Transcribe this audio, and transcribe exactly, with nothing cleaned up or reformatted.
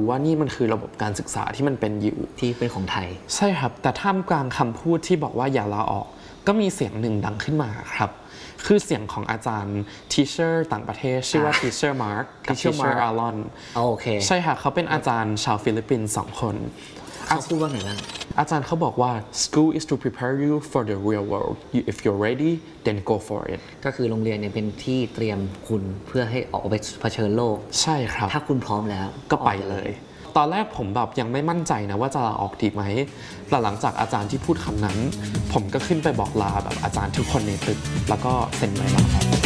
ว่านี่มันคือระบบการศึกษาที่มันเป็นอยู่ที่เป็นของไทยใช่ครับแต่ท่ามกลางคำพูดที่บอกว่าอย่าลาออกก็มีเสียงหนึ่งดังขึ้นมาครับคือเสียงของอาจารย์ teacher ต่างประเทศชื่อว่า teacher Mark กับ teacher Alon โอเคใช่ค่ะเขาเป็นอาจารย์ชาวฟิลิปปินส์สองคนเขาพูดว่าไงบ้างอาจารย์เขาบอกว่า school is to prepare you for the real world if you're ready then go for it ก็คือโรงเรียนเนี่ยเป็นที่เตรียมคุณเพื่อให้ออกไปเผชิญโลกใช่ครับถ้าคุณพร้อมแล้วก็ไปเลยตอนแรกผมแบบยังไม่มั่นใจนะว่าจะลาออกดีไหมแต่หลังจากอาจารย์ที่พูดคำนั้นผมก็ขึ้นไปบอกลาแบบอาจารย์ทุกคนในตึกแล้วก็เซ็นใบลาออก